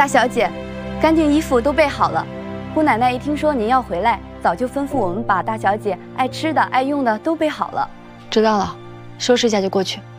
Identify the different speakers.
Speaker 1: 大小姐，干净衣服都备好了。姑奶奶一听说您要回来，早就吩咐我们把大小姐爱吃的、爱用的都备好了。
Speaker 2: 知道了，收拾一下就过去。